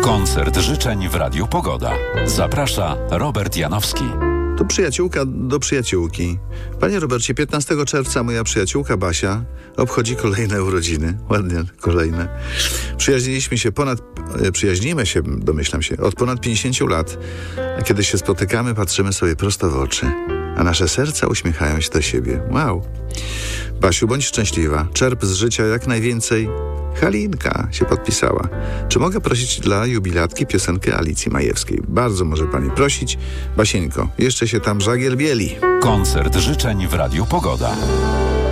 Koncert życzeń w Radiu Pogoda. Zaprasza Robert Janowski. To przyjaciółka do przyjaciółki. Panie Robercie, 15 czerwca moja przyjaciółka Basia obchodzi kolejne urodziny. Ładnie, kolejne. Przyjaźnimy się, domyślam się, od ponad 50 lat. A kiedy się spotykamy, patrzymy sobie prosto w oczy. A nasze serca uśmiechają się do siebie. Wow. Basiu, bądź szczęśliwa. Czerp z życia jak najwięcej. Halinka się podpisała. Czy mogę prosić dla jubilatki piosenkę Alicji Majewskiej? Bardzo może pani prosić. Basieńko, jeszcze się tam żagiel bieli. Koncert życzeń w Radiu Pogoda.